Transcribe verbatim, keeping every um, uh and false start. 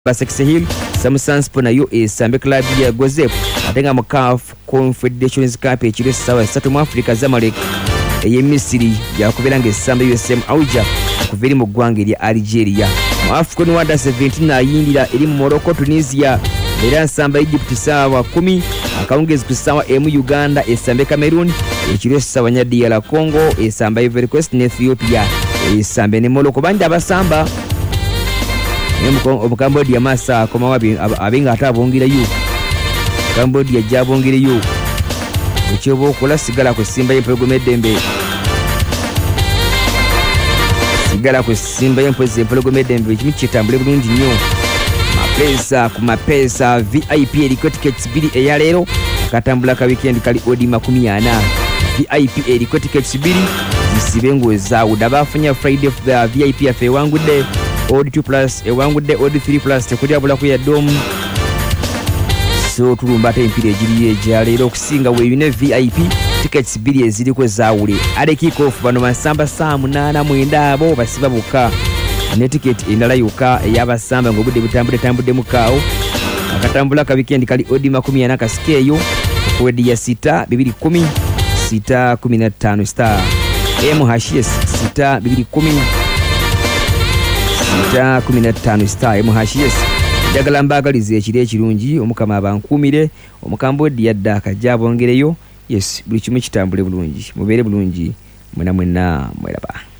Basex Hill Samsung Sport nayo esambe club ya Gozep atenga mu C A F Confederations Cup ekiro sawa esatu mu Africa Zamalek eye Misiri yakubera ngesambe U S M Auja kuviri mu gwanga lya Algeria mu Afcon Under seventeen ayindira eri mu Morocco Tunisia era nsamba Egypt sawa kumi akaongeza kusawa emu Uganda esambe Cameroon ekiro sawa nya D R Congo esamba Ivory Coast ne Ethiopia esambe ne Morocco banja basamba mu Cambodia masa koma wabi abenga atabongira yu Cambodia jabongira yu uchobo kula sigala ku Simba y'empologoma Dembe sigala ku Simba y'empologoma Dembe kimi kitambule bulungi nnyo mapesa ku mapesa V I P eriko tickets bili eya lero katambula ka weekend kali odi makumi ana V I P eriko tickets bili zisibengo zawo dabafunya Friday of the V I P afe wangu de Odd two plus e wangu de odd three plus tekuli abula ku ya dom so tulumbate empire ejiriye jalero okusinga we yune V I P tickets bili ezili ko zawule ale kick off bano masamba saa munana mwenda abo basiba buka ne ticket endala yuka eyabasamba ngobude butambule tambude mukao akatambula ka weekend kali odi makumi ana kasikeyo ku ya sita bibiri kumi sita kumi na tano star M hashes sita bibiri kumi sita kumi na tano star M hashes jagala mbagalize ekire ekirungi omukama abankumire omukambo yadda akajabongereyo yes buli kimu kitambule bulungi mubere bulungi mwena mwena mweraba.